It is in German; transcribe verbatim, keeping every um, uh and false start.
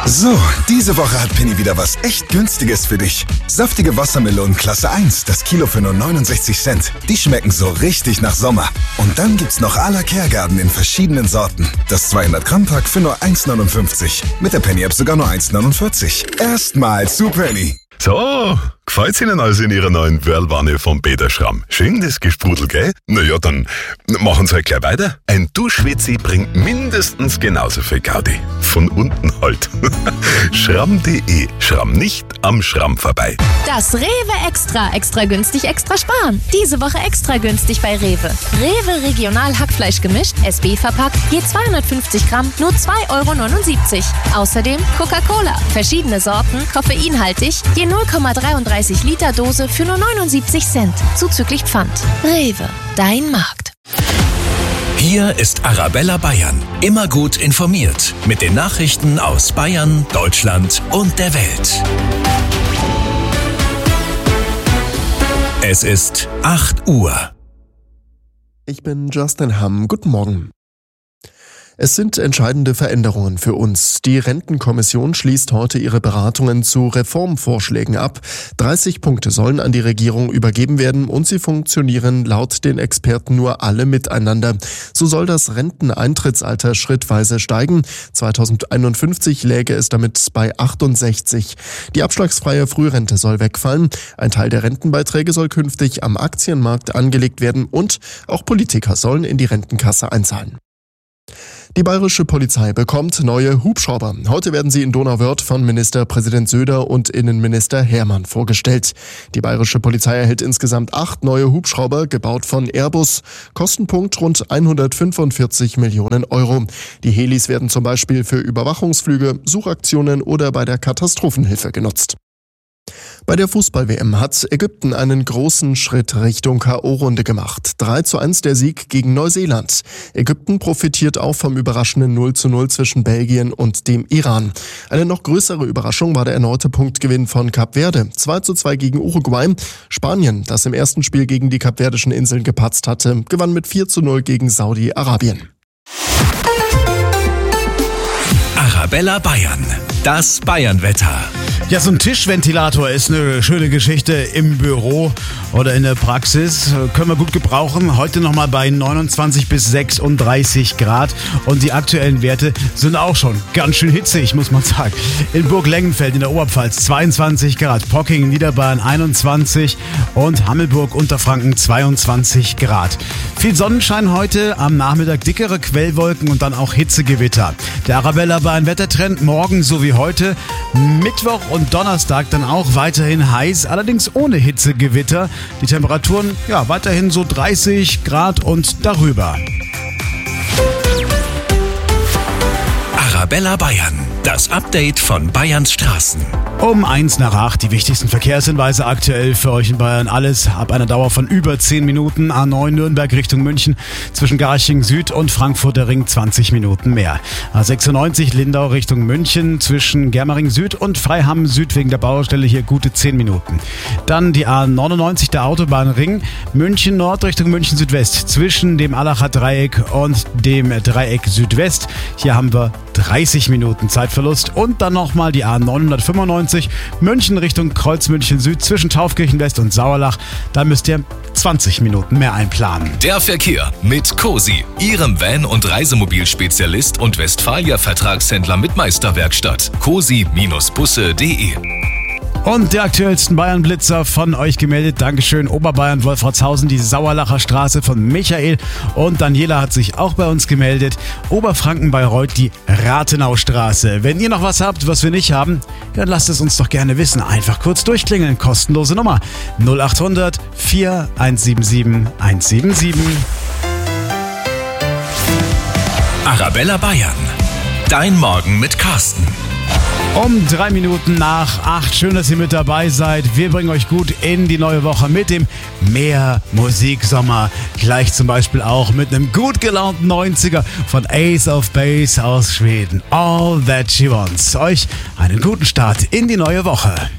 So, diese Woche hat Penny wieder was echt Günstiges für dich. Saftige Wassermelonen Klasse eins, das Kilo für nur neunundsechzig Cent. Die schmecken so richtig nach Sommer. Und dann gibt's noch à la Kergarten in verschiedenen Sorten. Das zweihundert Gramm Pack für nur eins neunundfünfzig. Mit der Penny App sogar nur eins neunundvierzig. Erstmal zu Penny. So, gefällt's Ihnen also in Ihrer neuen Whirlwanne von Peter Schramm? Schön das Gesprudel, gell? Na ja, dann machen Sie halt gleich weiter. Ein Duschwitzi bringt mindestens genauso viel Gaudi. Von unten halt. Schramm punkt de. Schramm nicht am Schramm vorbei. Das Rewe Extra. Extra günstig, extra sparen. Diese Woche extra günstig bei Rewe. Rewe Regional Hackfleisch gemischt, S B verpackt, je zweihundertfünfzig Gramm, nur zwei Euro neunundsiebzig. Außerdem Coca-Cola. Verschiedene Sorten, koffeinhaltig, je null Komma dreiunddreißig Liter Dose für nur neunundsiebzig Cent. Zuzüglich Pfand. Rewe, dein Markt. Hier ist Arabella Bayern. Immer gut informiert. Mit den Nachrichten aus Bayern, Deutschland und der Welt. Es ist acht Uhr. Ich bin Justin Hamm. Guten Morgen. Es sind entscheidende Veränderungen für uns. Die Rentenkommission schließt heute ihre Beratungen zu Reformvorschlägen ab. dreißig Punkte sollen an die Regierung übergeben werden und sie funktionieren laut den Experten nur alle miteinander. So soll das Renteneintrittsalter schrittweise steigen. zweitausendeinundfünfzig läge es damit bei achtundsechzig. Die abschlagsfreie Frührente soll wegfallen. Ein Teil der Rentenbeiträge soll künftig am Aktienmarkt angelegt werden und auch Politiker sollen in die Rentenkasse einzahlen. Die bayerische Polizei bekommt neue Hubschrauber. Heute werden sie in Donauwörth von Ministerpräsident Söder und Innenminister Hermann vorgestellt. Die bayerische Polizei erhält insgesamt acht neue Hubschrauber, gebaut von Airbus. Kostenpunkt rund hundertfünfundvierzig Millionen Euro. Die Helis werden zum Beispiel für Überwachungsflüge, Suchaktionen oder bei der Katastrophenhilfe genutzt. Bei der Fußball-W M hat Ägypten einen großen Schritt Richtung K O-Runde gemacht. drei zu eins der Sieg gegen Neuseeland. Ägypten profitiert auch vom überraschenden null zu null zwischen Belgien und dem Iran. Eine noch größere Überraschung war der erneute Punktgewinn von Kap Verde. zwei zu zwei gegen Uruguay. Spanien, das im ersten Spiel gegen die Kapverdischen Inseln gepatzt hatte, gewann mit vier zu null gegen Saudi-Arabien. Arabella Bayern. Das Bayernwetter. Ja, so ein Tischventilator ist eine schöne Geschichte im Büro oder in der Praxis. Können wir gut gebrauchen. Heute nochmal bei neunundzwanzig bis sechsunddreißig Grad. Und die aktuellen Werte sind auch schon ganz schön hitzig, muss man sagen. In Burglengenfeld in der Oberpfalz zweiundzwanzig Grad. Pocking, Niederbayern einundzwanzig und Hammelburg, Unterfranken zweiundzwanzig Grad. Viel Sonnenschein heute, am Nachmittag dickere Quellwolken und dann auch Hitzegewitter. Der Arabella Bayern Wettertrend morgen so wie heute. Mittwoch und Donnerstag dann auch weiterhin heiß, allerdings ohne Hitzegewitter. Die Temperaturen, ja, weiterhin so dreißig Grad und darüber. Arabella Bayern. Das Update von Bayerns Straßen. Um eins nach acht, die wichtigsten Verkehrshinweise aktuell für euch in Bayern. Alles ab einer Dauer von über zehn Minuten. A neun Nürnberg Richtung München zwischen Garching Süd und Frankfurter Ring zwanzig Minuten mehr. A sechsundneunzig Lindau Richtung München zwischen Germering Süd und Freiham Süd wegen der Baustelle hier gute zehn Minuten. Dann die A neunundneunzig, der Autobahnring München Nord Richtung München Südwest zwischen dem Allacher Dreieck und dem Dreieck Südwest. Hier haben wir dreißig Minuten Zeitverlust. Und dann nochmal die A neunhundertfünfundneunzig München Richtung Kreuzmünchen Süd zwischen Taufkirchen West und Sauerlach. Da müsst ihr zwanzig Minuten mehr einplanen. Der Verkehr mit Cosi, Ihrem Van- und Reisemobilspezialist und Westfalia-Vertragshändler mit Meisterwerkstatt. cosi Bindestrich busse punkt de. Und der aktuellsten Bayern-Blitzer von euch gemeldet. Dankeschön, Oberbayern, Wolfratshausen, die Sauerlacher Straße von Michael. Und Daniela hat sich auch bei uns gemeldet. Oberfranken Bayreuth, die Rathenaustraße. Wenn ihr noch was habt, was wir nicht haben, dann lasst es uns doch gerne wissen. Einfach kurz durchklingeln. Kostenlose Nummer null acht hundert vier eins sieben sieben eins sieben sieben. Arabella Bayern. Dein Morgen mit Carsten. Um drei Minuten nach acht. Schön, dass ihr mit dabei seid. Wir bringen euch gut in die neue Woche mit dem Mehr Musiksommer. Gleich zum Beispiel auch mit einem gut gelaunten neunziger von Ace of Base aus Schweden. All That She Wants. Euch einen guten Start in die neue Woche.